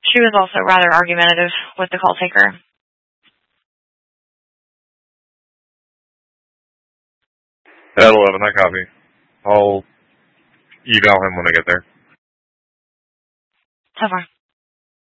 She was also rather argumentative with the call taker. At 11, I copy. I'll eval him when I get there. So far.